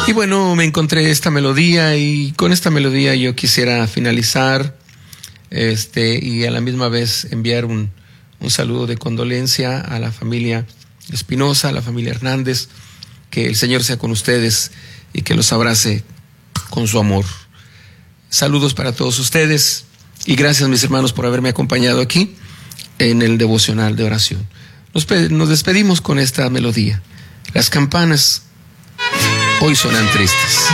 Y bueno, me encontré esta melodía y con esta melodía yo quisiera finalizar y a la misma vez enviar un saludo de condolencia a la familia Espinosa, a la familia Hernández. Que el Señor sea con ustedes y que los abrace con su amor. Saludos para todos ustedes y gracias, mis hermanos, por haberme acompañado aquí en el devocional de oración. Nos despedimos con esta melodía. Las campanas hoy suenan tristes.